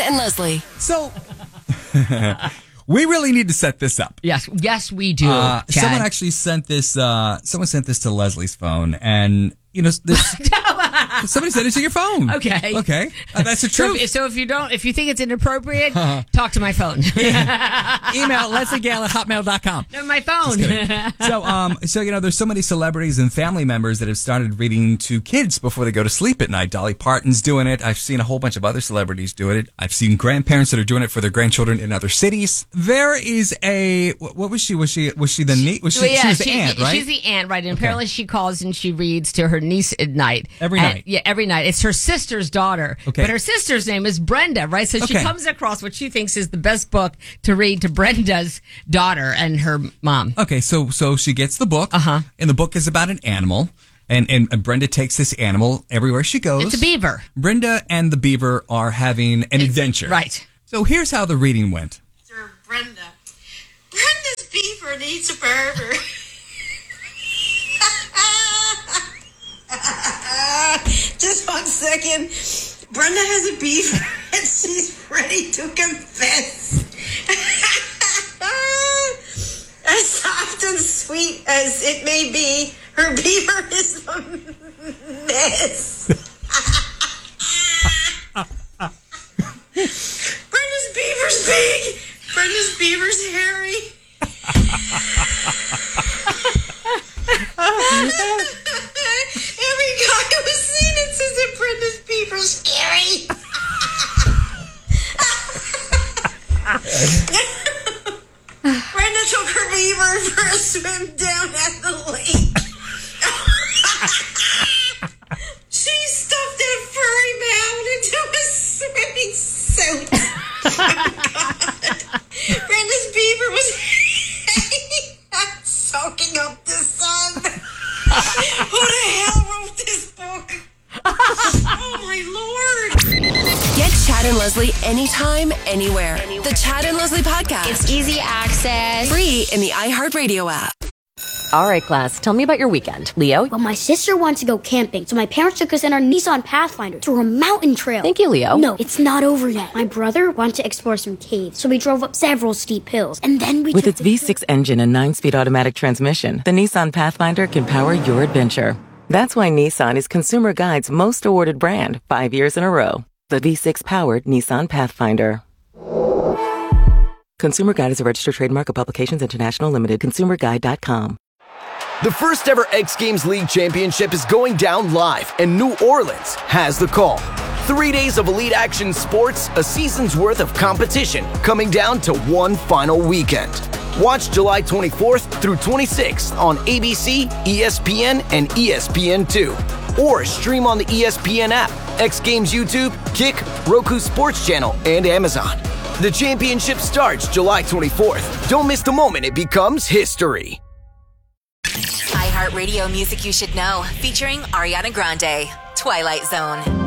and Leslie. So, we really need to set this up. Yes, we do. Someone actually sent this. Someone sent this to Leslie's phone, and this. Somebody sent it to your phone. Okay. That's the truth. So if you think it's inappropriate, talk to my phone. Email LeslieGale@hotmail.com. No, my phone. So there's so many celebrities and family members that have started reading to kids before they go to sleep at night. Dolly Parton's doing it. I've seen a whole bunch of other celebrities doing it. I've seen grandparents that are doing it for their grandchildren in other cities. There is what was she? Was she the niece? She was the aunt, right? She's the aunt, right? And apparently she calls and she reads to her niece at night. Every night. Yeah, every night. It's her sister's daughter. Okay. But her sister's name is Brenda, right? So she comes across what she thinks is the best book to read to Brenda's daughter and her mom. Okay, so she gets the book. And the book is about an animal. And Brenda takes this animal everywhere she goes. It's a beaver. Brenda and the beaver are having an adventure. Right. So here's how the reading went. Sir Brenda. Brenda's beaver needs a burger. Just 1 second. Brenda has a beaver and she's ready to confess. As soft and sweet as it may be, her beaver is a mess. Brenda's beaver's big. Brenda's beaver's hairy. Every guy who's seen it says that Brenda's beaver's scary. Brenda took her beaver for a swim down at the lake. She stuffed that furry mound into a swimming suit. Oh, God. Brenda's beaver was soaking up the sun. Who the hell wrote this book? Oh, my Lord. Get Chad and Leslie anytime, anywhere. The Chad and Leslie Podcast. It's easy access. Free in the iHeartRadio app. All right, class, tell me about your weekend. Leo? Well, my sister wants to go camping, so my parents took us in our Nissan Pathfinder through a mountain trail. Thank you, Leo. No, it's not over yet. My brother wanted to explore some caves, so we drove up several steep hills, and then we With its V6 engine and 9-speed automatic transmission, the Nissan Pathfinder can power your adventure. That's why Nissan is Consumer Guide's most awarded brand 5 years in a row. The V6-powered Nissan Pathfinder. Consumer Guide is a registered trademark of Publications International Limited. ConsumerGuide.com. The first ever X Games League Championship is going down live, and New Orleans has the call. 3 days of elite action sports, a season's worth of competition, coming down to one final weekend. Watch July 24th through 26th on ABC, ESPN, and ESPN2. Or stream on the ESPN app, X Games YouTube, Kick, Roku Sports Channel, and Amazon. The championship starts July 24th. Don't miss the moment it becomes history. iHeartRadio Music You Should Know, featuring Ariana Grande, Twilight Zone.